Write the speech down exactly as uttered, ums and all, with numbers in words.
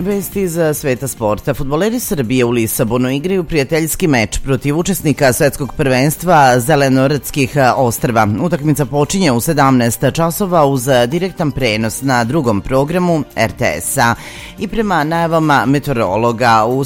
Vesti iz sveta sporta. Fudbaleri Srbije u Lisabonu igraju prijateljski meč protiv učesnika svetskog prvenstva Zelenorodskih ostrva. Utakmica počinje u sedamnaest časova uz direktan prenos na drugom programu er te esa. I prema najavama meteorologa u